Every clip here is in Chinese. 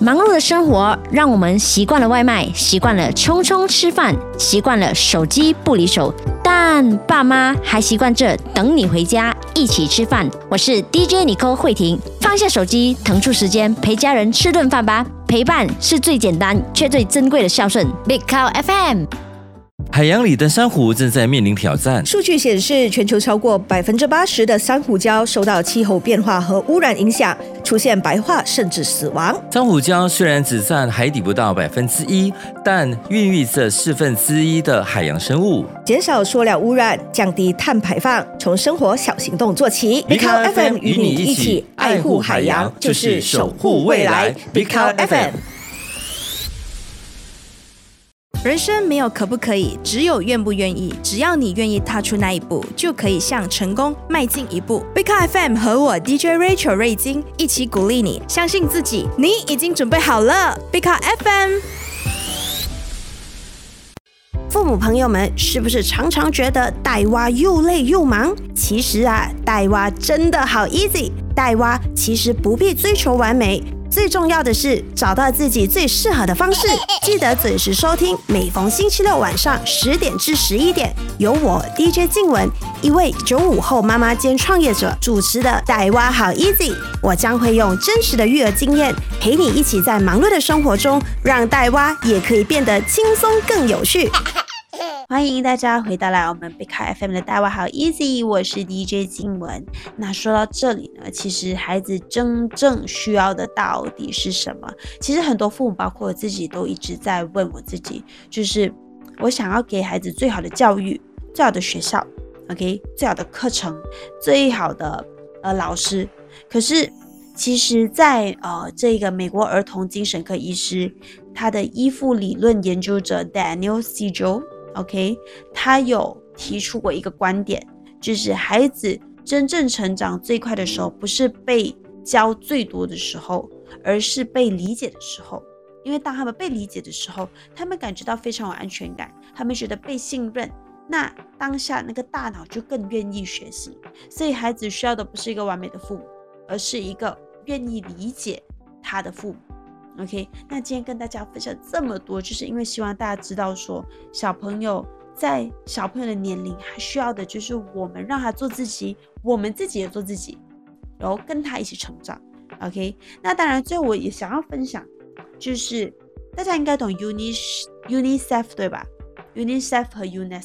忙碌的生活让我们习惯了外卖，习惯了匆匆吃饭，习惯了手机不离手，但爸妈还习惯着等你回家一起吃饭。我是 DJ Nicole 慧婷，放下手机，腾出时间陪家人吃顿饭吧。陪伴是最简单却最珍贵的孝顺。Big Cow FM。 海洋里的珊瑚正在面临挑战。 数据显示，全球超过80%的珊瑚礁受到气候变化和污染影响，出现白化甚至死亡。 珊瑚礁虽然只占海底不到1%，但孕育着1/4的海洋生物。 减少塑料污染，降低碳排放，从生活小行动做起。Big Cow FM 与你一起爱护海洋，就是守护未来。Big Cow FM。 人生没有可不可以，只有愿不愿意。只要你愿意踏出那一步，就可以向成功迈进一步。Big Cow FM 和我 DJ Rachel 瑞金一起鼓励你，相信自己，你已经准备好了。Big Cow FM。父母朋友们，是不是常常觉得带娃又累又忙？其实带娃真的好 easy。带娃其实不必追求完美。最重要的是找到自己最适合的方式，记得准时收听，每逢星期六晚上10点至11点，由我 DJ 静雯，一位95后妈妈兼创业者主持的带娃好 easy。我将会用真实的育儿经验，陪你一起在忙碌的生活中，让带娃也可以变得轻松更有趣。欢迎大家回到来我们 Big Cow FM 的带娃好 easy， 我是 DJ 静雯。那说到这里呢，其实孩子真正需要的到底是什么？其实很多父母包括我自己都一直在问我自己，就是我想要给孩子最好的教育，最好的学校 OK， 最好的课程，最好的老师。可是其实在这个美国儿童精神科医师，他的依附理论研究者 Daniel Siegel，OK， 他有提出过一个观点，就是孩子真正成长最快的时候，不是被教最多的时候，而是被理解的时候。因为当他们被理解的时候，他们感觉到非常有安全感，他们觉得被信任，那当下那个大脑就更愿意学习。所以孩子需要的不是一个完美的父母，而是一个愿意理解他的父母。OK， 那今天跟大家分享这么多，就是因为希望大家知道说，小朋友在小朋友的年龄，还需要的就是我们让他做自己，我们自己也做自己，然后跟他一起成长。OK， 那当然最后我也想要分享，就是大家应该懂 UNICEF 对吧？ UNICEF 和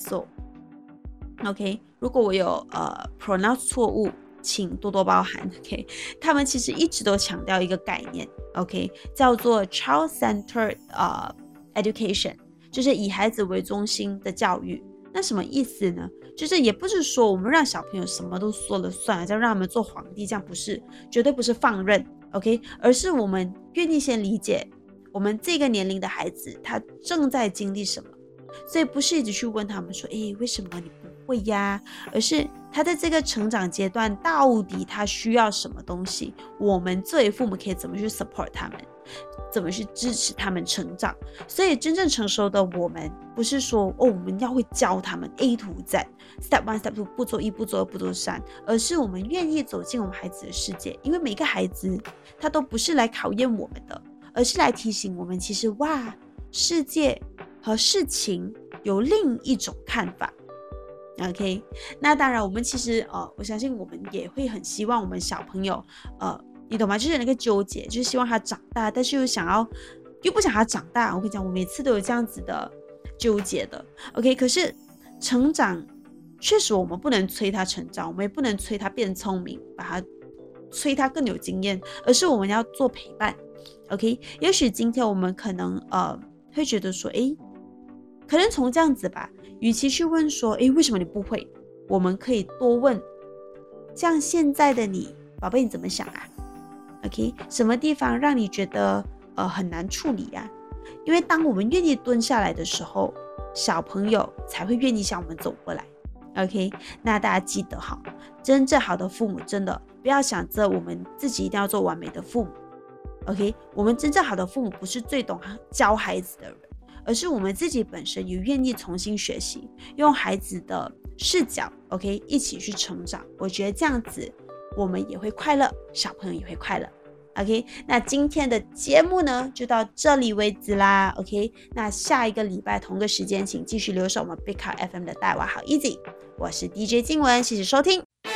UNESCO。OK， 如果我有pronounce 错误，请多多包涵。 OK， 他们其实一直都强调一个概念， OK， 叫做 Child-Centered Education， 就是以孩子为中心的教育。那什么意思呢？就是也不是说我们让小朋友什么都说了算，再让他们做皇帝，这样不是，绝对不是放任 OK， 而是我们愿意先理解我们这个年龄的孩子他正在经历什么，所以不是一直去问他们说为什么你不会呀，而是他在这个成长阶段到底他需要什么东西，我们作为父母可以怎么去 support 他们，怎么去支持他们成长。所以真正成熟的我们不是说我们要会教他们 A to Z Step 1 Step 2步骤1步骤2步骤3，而是我们愿意走进我们孩子的世界。因为每个孩子他都不是来考验我们的，而是来提醒我们其实世界和事情有另一种看法。OK， 那当然我们其实我相信我们也会很希望我们小朋友你懂吗？就是那个纠结，就是希望他长大，但是又不想他长大。我跟你讲，我每次都有这样子的纠结的。OK， 可是成长确实我们不能催他成长，我们也不能催他变聪明，催他更有经验，而是我们要做陪伴。OK， 也许今天我们可能会觉得说可能从这样子吧，与其去问说为什么你不会，我们可以多问，像现在的你宝贝你怎么想啊？ OK， 什么地方让你觉得很难处理啊？因为当我们愿意蹲下来的时候，小朋友才会愿意向我们走过来。 OK， 那大家记得真正好的父母真的不要想着我们自己一定要做完美的父母。 OK， 我们真正好的父母不是最懂教孩子的人，而是我们自己本身也愿意重新学习，用孩子的视角 OK 一起去成长。我觉得这样子我们也会快乐，小朋友也会快乐。 OK， 那今天的节目呢就到这里为止啦。OK， 那下一个礼拜同个时间，请继续留守我们 Big Car FM 的带娃好 Easy， 我是 DJ 静雯，谢谢收听。